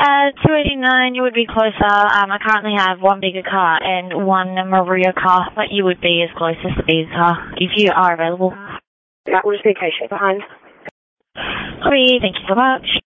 289, you would be closer. I currently have one bigger car and one Maria car, but you would be as close as the bigger car if you are available. That will just be a case behind. Sorry, thank you so much.